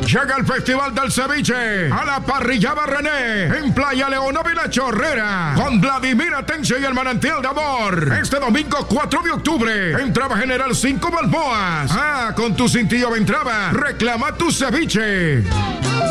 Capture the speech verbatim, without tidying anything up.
Llega el Festival del Ceviche a la Parrillada René en Playa Leonova y La Chorrera con Vladimir Atencio y el Manantial de Amor. Este domingo cuatro de octubre, entrada general cinco Balboas. Ah, con tu cintillo de entrada, reclama tu ceviche.